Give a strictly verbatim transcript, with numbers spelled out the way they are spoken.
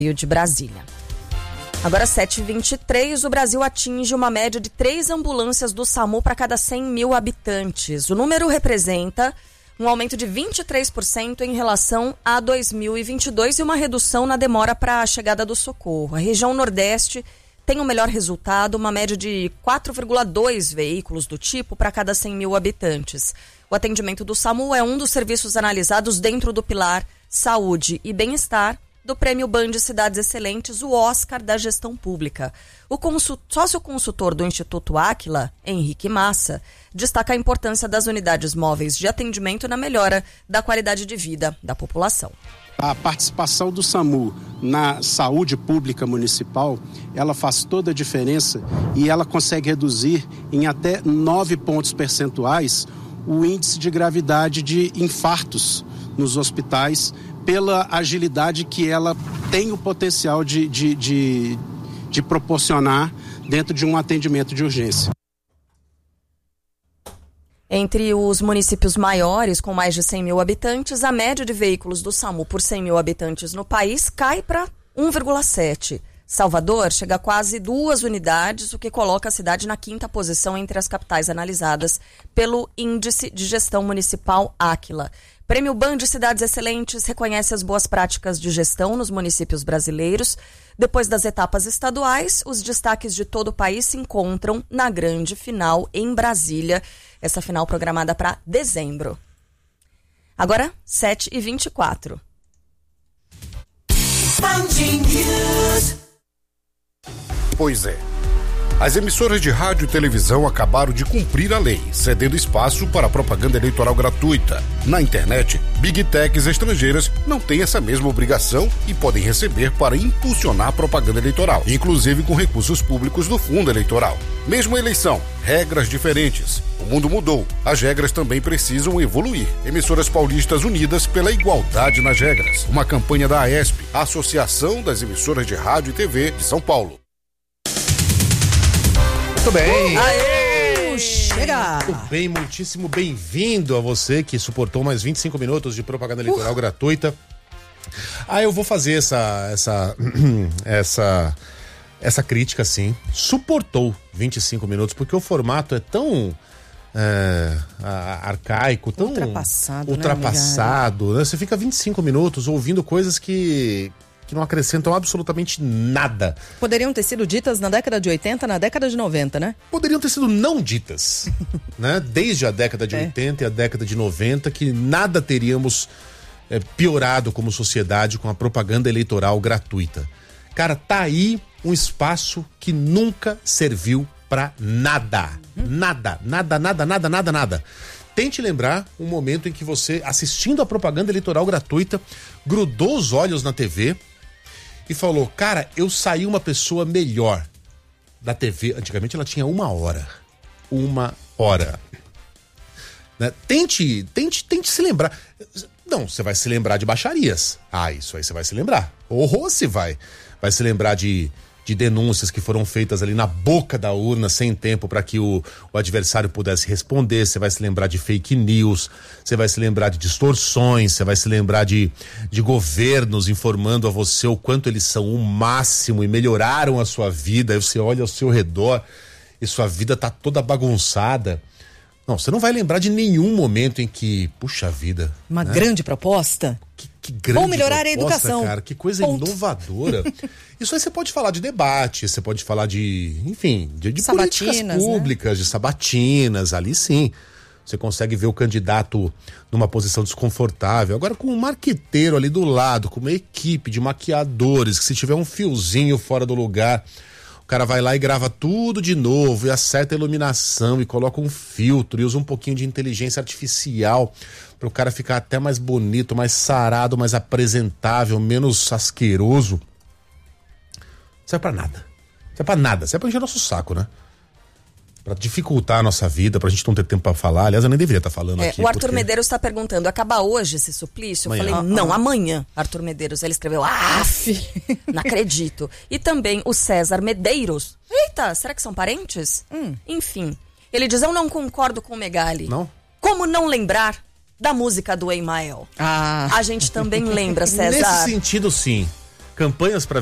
de Brasília. Agora sete e vinte e três, o Brasil atinge uma média de três ambulâncias do SAMU para cada cem mil habitantes. O número representa um aumento de vinte e três por cento em relação a dois mil e vinte e dois e uma redução na demora para a chegada do socorro. A região Nordeste tem o melhor resultado, uma média de quatro vírgula dois veículos do tipo para cada cem mil habitantes. O atendimento do SAMU é um dos serviços analisados dentro do pilar Saúde e Bem-Estar do Prêmio Band Cidades Excelentes, o Oscar da Gestão Pública. O consul... sócio-consultor do Instituto Áquila, Henrique Massa, destaca a importância das unidades móveis de atendimento na melhora da qualidade de vida da população. A participação do SAMU na saúde pública municipal, ela faz toda a diferença e ela consegue reduzir em até nove pontos percentuais o índice de gravidade de infartos nos hospitais, pela agilidade que ela tem o potencial de, de, de, de proporcionar dentro de um atendimento de urgência. Entre os municípios maiores, com mais de cem mil habitantes, a média de veículos do SAMU por cem mil habitantes no país cai para um vírgula sete. Salvador chega a quase duas unidades, o que coloca a cidade na quinta posição entre as capitais analisadas pelo Índice de Gestão Municipal Áquila. Prêmio Band Cidades Excelentes reconhece as boas práticas de gestão nos municípios brasileiros. Depois das etapas estaduais, os destaques de todo o país se encontram na grande final em Brasília. Essa final programada para dezembro. Agora, sete e vinte e quatro. Pois é. As emissoras de rádio e televisão acabaram de cumprir a lei, cedendo espaço para propaganda eleitoral gratuita. Na internet, Big Techs estrangeiras não têm essa mesma obrigação e podem receber para impulsionar a propaganda eleitoral, inclusive com recursos públicos do fundo eleitoral. Mesma eleição, regras diferentes. O mundo mudou, as regras também precisam evoluir. Emissoras paulistas unidas pela igualdade nas regras. Uma campanha da AESP, a Associação das Emissoras de Rádio e T V de São Paulo. Muito bem. Aê! Chega! Muito bem, muitíssimo bem-vindo a você que suportou mais vinte e cinco minutos de propaganda eleitoral uh. gratuita. Ah, eu vou fazer essa essa essa essa crítica, sim. Suportou vinte e cinco minutos, porque o formato é tão é, arcaico, tão ultrapassado, ultrapassado, né, né? Você fica vinte e cinco minutos ouvindo coisas que que não acrescentam absolutamente nada. Poderiam ter sido ditas na década de oitenta, na década de noventa, né? Poderiam ter sido não ditas, né? Desde a década de é. oitenta e a década de noventa, que nada teríamos é, piorado como sociedade com a propaganda eleitoral gratuita. Cara, tá aí um espaço que nunca serviu pra nada. Hum. Nada, nada, nada, nada, nada, nada. Tente lembrar um momento em que você, assistindo a propaganda eleitoral gratuita, grudou os olhos na T V e falou, cara, eu saí uma pessoa melhor da T V. Antigamente ela tinha uma hora. Uma hora. Né? Tente, tente, tente se lembrar. Não, você vai se lembrar de baixarias. Ah, isso aí você vai se lembrar. Ou se vai. Vai se lembrar de, de denúncias que foram feitas ali na boca da urna, sem tempo para que o, o adversário pudesse responder. Você vai se lembrar de fake news, você vai se lembrar de distorções, você vai se lembrar de, de governos informando a você o quanto eles são o máximo e melhoraram a sua vida. Aí você olha ao seu redor e sua vida tá toda bagunçada. Não, você não vai lembrar de nenhum momento em que, puxa vida. Uma né? grande proposta. Que, que grande Vou melhorar proposta, a educação. Cara, que coisa Ponto. Inovadora. Isso aí você pode falar de debate, você pode falar de, enfim, de, de políticas públicas, né? De sabatinas, ali sim. Você consegue ver o candidato numa posição desconfortável. Agora com um marqueteiro ali do lado, com uma equipe de maquiadores, que se tiver um fiozinho fora do lugar, o cara vai lá e grava tudo de novo, e acerta a iluminação, e coloca um filtro, e usa um pouquinho de inteligência artificial para o cara ficar até mais bonito, mais sarado, mais apresentável, menos asqueroso. Não serve pra nada. Não serve pra nada. Serve pra encher nosso saco, né? Pra dificultar a nossa vida, pra gente não ter tempo pra falar. Aliás, eu nem deveria estar falando é, aqui. O Arthur porque... Medeiros está perguntando, acaba hoje esse suplício? Amanhã. Eu falei, Ah, não, ah. amanhã, Arthur Medeiros. Ele escreveu, af, não acredito. E também o César Medeiros. Eita, será que são parentes? Hum. Enfim, ele diz, eu não concordo com o Megali. Não? Como não lembrar da música do Emael? Ah. A gente também lembra, César. Nesse sentido, sim. campanhas para